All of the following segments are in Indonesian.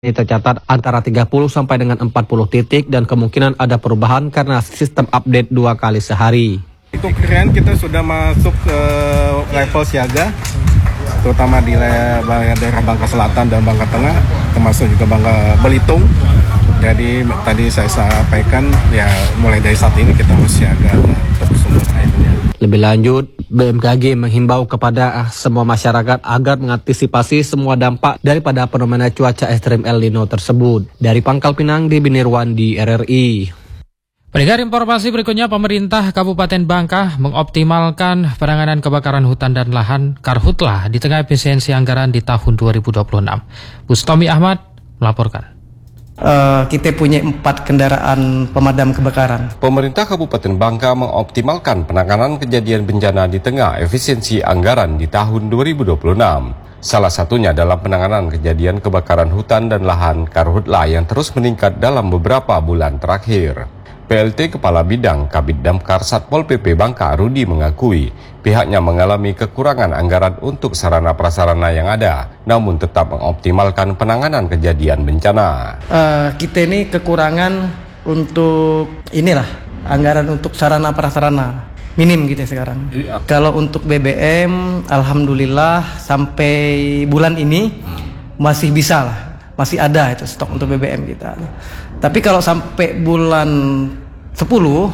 Ini tercatat antara 30 sampai dengan 40 titik dan kemungkinan ada perubahan karena sistem update 2 kali sehari. Untuk Rian kita sudah masuk ke level siaga, terutama di daerah Bangka Selatan dan Bangka Tengah, termasuk juga Bangka Belitung. Jadi tadi saya sampaikan ya mulai dari saat ini kita harus siaga untuk sumber airnya. Lebih lanjut, BMKG menghimbau kepada semua masyarakat agar mengantisipasi semua dampak daripada fenomena cuaca ekstrim El Nino tersebut. Dari Pangkal Pinang, di Binirwan di RRI. Pendengar, informasi berikutnya, pemerintah Kabupaten Bangka mengoptimalkan penanganan kebakaran hutan dan lahan Karhutla di tengah efisiensi anggaran di tahun 2026. Bustomi Ahmad melaporkan. Kita punya 4 kendaraan pemadam kebakaran. Pemerintah Kabupaten Bangka mengoptimalkan penanganan kejadian bencana di tengah efisiensi anggaran di tahun 2026. Salah satunya dalam penanganan kejadian kebakaran hutan dan lahan Karhutla yang terus meningkat dalam beberapa bulan terakhir. PLT Kepala Bidang Kabid Damkar Satpol PP Bangka Rudi mengakui pihaknya mengalami kekurangan anggaran untuk sarana prasarana yang ada, namun tetap mengoptimalkan penanganan kejadian bencana. Kita ini kekurangan untuk anggaran untuk sarana prasarana minim gitu sekarang. Kalau untuk BBM, alhamdulillah sampai bulan ini masih bisa lah, masih ada itu stok untuk BBM kita. Tapi kalau sampai bulan 10,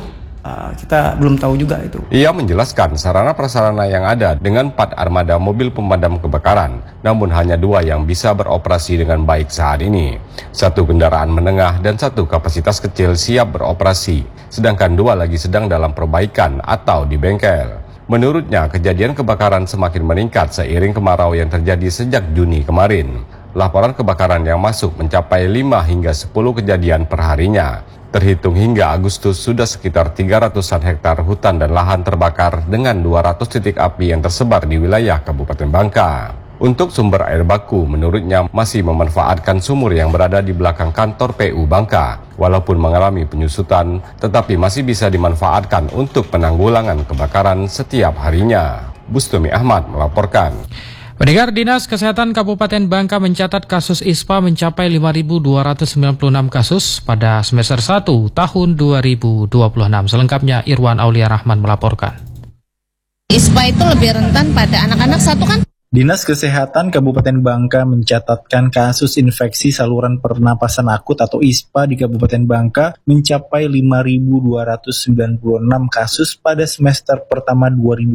kita belum tahu juga itu. Ia menjelaskan sarana prasarana yang ada dengan 4 armada mobil pemadam kebakaran, namun hanya 2 yang bisa beroperasi dengan baik saat ini. 1 kendaraan menengah dan 1 kapasitas kecil siap beroperasi, sedangkan 2 lagi sedang dalam perbaikan atau di bengkel. Menurutnya, kejadian kebakaran semakin meningkat seiring kemarau yang terjadi sejak Juni kemarin. Laporan kebakaran yang masuk mencapai 5 hingga 10 kejadian per harinya. Terhitung hingga Agustus sudah sekitar 300-an hektar hutan dan lahan terbakar dengan 200 titik api yang tersebar di wilayah Kabupaten Bangka. Untuk sumber air baku, menurutnya masih memanfaatkan sumur yang berada di belakang kantor PU Bangka. Walaupun mengalami penyusutan, tetapi masih bisa dimanfaatkan untuk penanggulangan kebakaran setiap harinya. Bustomi Ahmad melaporkan. Pendengar, Dinas Kesehatan Kabupaten Bangka mencatat kasus ISPA mencapai 5.296 kasus pada semester 1 tahun 2026. Selengkapnya Irwan Aulia Rahman melaporkan. ISPA itu lebih rentan pada anak-anak kan? Dinas Kesehatan Kabupaten Bangka mencatatkan kasus infeksi saluran pernapasan akut atau ISPA di Kabupaten Bangka mencapai 5.296 kasus pada semester pertama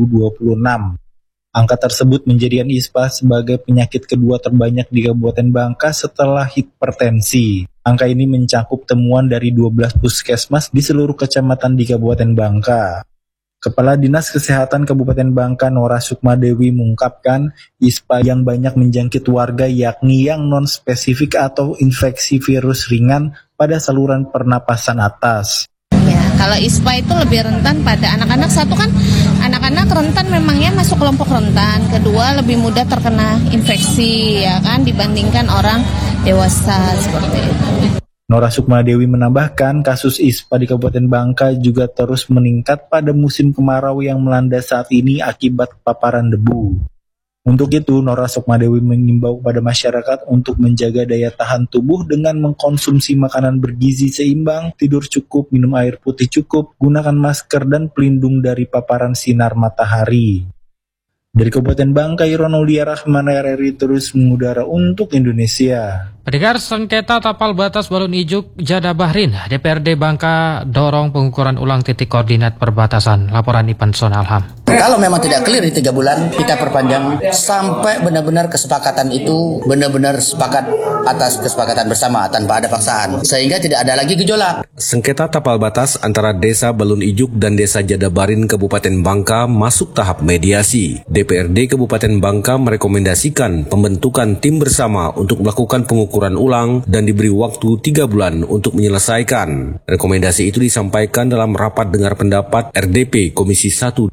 2026. Angka tersebut menjadikan ISPA sebagai penyakit kedua terbanyak di Kabupaten Bangka setelah hipertensi. Angka ini mencakup temuan dari 12 puskesmas di seluruh kecamatan di Kabupaten Bangka. Kepala Dinas Kesehatan Kabupaten Bangka Nora Sukmadewi mengungkapkan ISPA yang banyak menjangkit warga yakni yang non-spesifik atau infeksi virus ringan pada saluran pernapasan atas. Kalau ISPA itu lebih rentan pada anak-anak, kan anak-anak rentan memangnya masuk kelompok rentan, kedua lebih mudah terkena infeksi ya kan dibandingkan orang dewasa seperti itu. Nora Sukmadewi menambahkan kasus ISPA di Kabupaten Bangka juga terus meningkat pada musim kemarau yang melanda saat ini akibat paparan debu. Untuk itu, Nora Sukmadewi mengimbau kepada masyarakat untuk menjaga daya tahan tubuh dengan mengkonsumsi makanan bergizi seimbang, tidur cukup, minum air putih cukup, gunakan masker dan pelindung dari paparan sinar matahari. Dari Kabupaten Bangka, Irwan Aulia Rahman, RRI terus mengudara untuk Indonesia. Pendengar, sengketa tapal batas Balun Ijuk Jada Bahrin, DPRD Bangka dorong pengukuran ulang titik koordinat perbatasan. Laporan Ipan Sonalham. Kalau memang tidak clear di 3 bulan, kita perpanjang sampai benar-benar kesepakatan itu benar-benar sepakat atas kesepakatan bersama tanpa ada paksaan, sehingga tidak ada lagi gejolak. Sengketa tapal batas antara Desa Balun Ijuk dan Desa Jadabarin Kabupaten Bangka masuk tahap mediasi. DPRD Kabupaten Bangka merekomendasikan pembentukan tim bersama untuk melakukan pengukuran ulang dan diberi waktu 3 bulan untuk menyelesaikan. Rekomendasi itu disampaikan dalam rapat dengar pendapat RDP Komisi 1 DPRD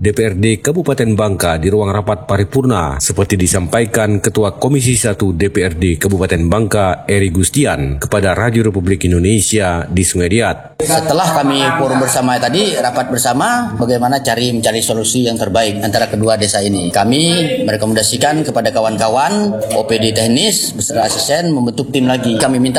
DPRD Kabupaten Bangka di ruang rapat paripurna seperti disampaikan Ketua Komisi 1 DPRD Kabupaten Bangka Eri Gustian kepada Radio Republik Indonesia di Sungai Liat. Setelah kami forum bersama tadi, rapat bersama bagaimana mencari solusi yang terbaik antara kedua desa ini. Kami merekomendasikan kepada kawan-kawan OPD teknis beserta asisten membentuk tim lagi. Kami minta